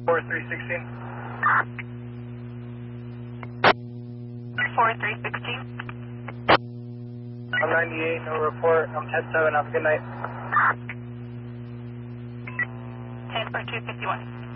4316. 4316. I'm 98, no report. I'm 10-7, have a good night. 10 for 251.